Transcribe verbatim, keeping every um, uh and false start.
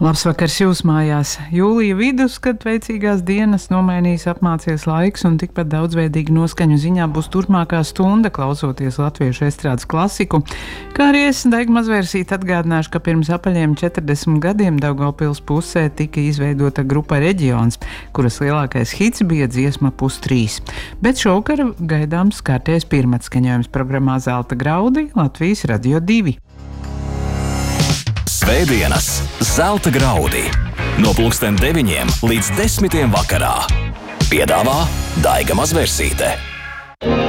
Labs vakars jūs mājās. Jūlija vidus, kad veicīgās dienas nomainīs apmācies laiks un tikpat daudzveidīgi noskaņu ziņā būs turpmākā stunda klausoties latviešu estrādes klasiku. Kā arī es, Daiga Mazvērsīte, atgādināšu, ka pirms apaļiem četrdesmit gadiem Daugavpils pusē tika izveidota grupa Reģions, kuras lielākais hits bija dziesma Pustrīs. Bet šovakar gaidāms kārtējs pirmatskaņojums programmā Zelta graudi Latvijas Radio divi. Svētdienas Zelta graudi no pulksten deviņiem līdz desmitiem vakarā. Piedāvā Daiga Mazvērsīte.